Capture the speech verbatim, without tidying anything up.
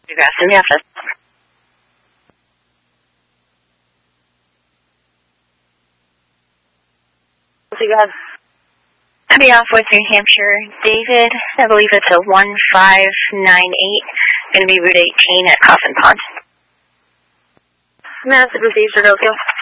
Grass in the office. So you have coming off with New Hampshire, David. I believe it's a one five nine eight. Going to be Route eighteen at Coffin Pond. Massive received for Tokyo.